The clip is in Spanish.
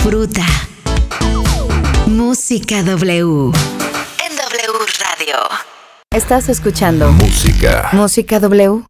Disfruta. Música W. En W Radio. Estás escuchando Música W.